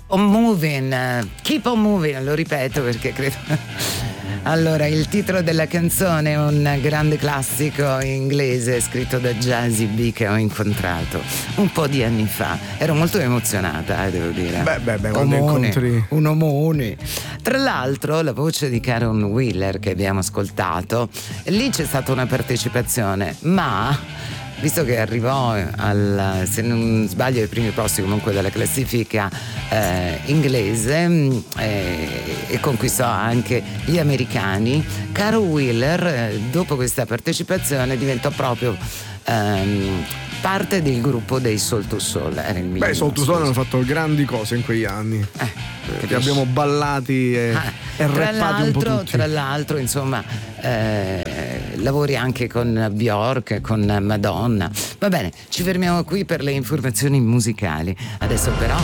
on moving, keep on moving, lo ripeto perché credo. Allora, il titolo della canzone è un grande classico inglese scritto da Jazzy B, che ho incontrato un po' di anni fa. Ero molto emozionata, devo dire. Beh, quando incontri un omone. Tra l'altro, la voce di Caron Wheeler che abbiamo ascoltato, lì c'è stata una partecipazione, ma visto che arrivò se non sbaglio ai primi posti comunque della classifica inglese e conquistò anche gli americani, Caro Wheeler dopo questa partecipazione diventò proprio parte del gruppo dei Soul II Soul. Era il Soul II Soul hanno fatto grandi cose in quegli anni, che abbiamo ballati e rappati un po' tutti. Tra l'altro, insomma, lavori anche con Bjork, con Madonna. Va bene, ci fermiamo qui per le informazioni musicali. Adesso però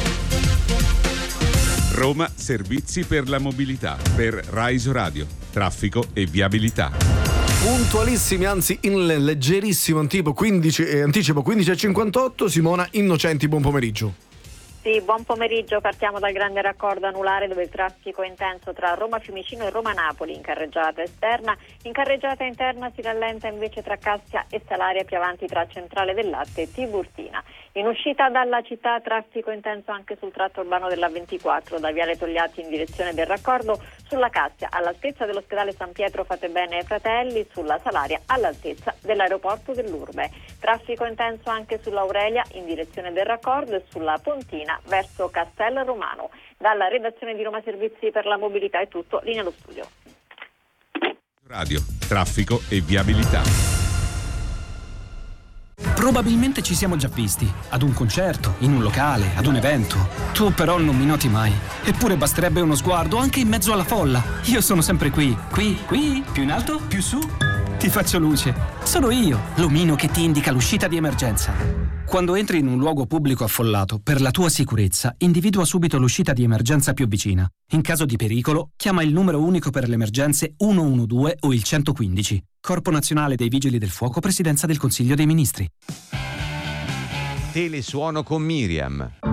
Roma, servizi per la mobilità per Rai Radio, traffico e viabilità. Puntualissimi, anzi in leggerissimo anticipo 15:58. Simona Innocenti, buon pomeriggio. Sì, buon pomeriggio. Partiamo dal grande raccordo anulare dove il traffico è intenso tra Roma Fiumicino e Roma Napoli in carreggiata esterna. In carreggiata interna si rallenta invece tra Cassia e Salaria, più avanti tra Centrale del Latte e Tiburtina. In uscita dalla città traffico intenso anche sul tratto urbano della 24 da Viale Togliatti in direzione del raccordo, sulla Cassia all'altezza dell'ospedale San Pietro Fate Bene ai Fratelli, sulla Salaria all'altezza dell'aeroporto dell'Urbe. Traffico intenso anche sull'Aurelia in direzione del raccordo e sulla Pontina verso Castel Romano. Dalla redazione di Roma Servizi per la Mobilità è tutto, linea allo studio. Radio, traffico e viabilità. Probabilmente ci siamo già visti, ad un concerto, in un locale, ad un evento. Tu però non mi noti mai. Eppure basterebbe uno sguardo anche in mezzo alla folla. Io sono sempre qui, più in alto, più su. Ti faccio luce. Sono io, l'omino che ti indica l'uscita di emergenza. Quando entri in un luogo pubblico affollato, per la tua sicurezza, individua subito l'uscita di emergenza più vicina. In caso di pericolo, chiama il numero unico per le emergenze 112 o il 115. Corpo Nazionale dei Vigili del Fuoco, Presidenza del Consiglio dei Ministri. Telesuono con Miriam.